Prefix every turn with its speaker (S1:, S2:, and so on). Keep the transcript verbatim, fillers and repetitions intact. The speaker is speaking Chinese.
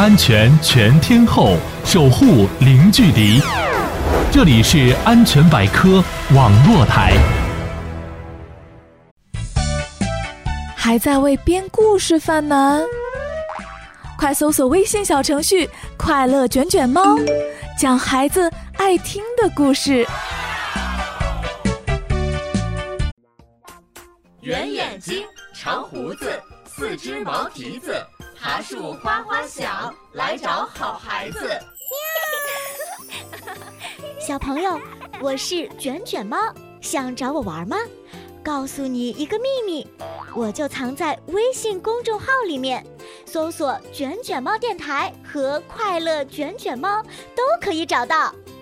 S1: 安全全天候，守护零距离。这里是安全百科网络台。
S2: 还在为编故事犯难？快搜索微信小程序快乐卷卷猫，讲孩子爱听的故事。
S3: 圆眼睛，长胡子，四只毛蹄子，爬树哗哗响，来找好孩子。
S4: 小朋友，我是卷卷猫，想找我玩吗？告诉你一个秘密，我就藏在微信公众号里面，搜索卷卷猫电台和快乐卷卷猫都可以找到。